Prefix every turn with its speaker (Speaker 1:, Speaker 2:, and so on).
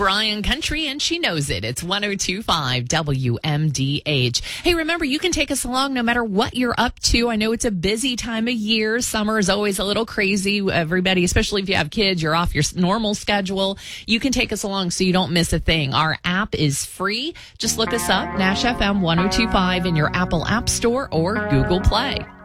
Speaker 1: Bryan Country, and she knows it. It's 102.5 WMDH. Hey, remember, you can take us along no matter what you're up to. I know it's a busy time of year. Summer is always a little crazy. Everybody, especially if you have kids, you're off your normal schedule. You can take us along so you don't miss a thing. Our app is free. Just look us up, Nash FM 102.5 in your Apple App Store or Google Play.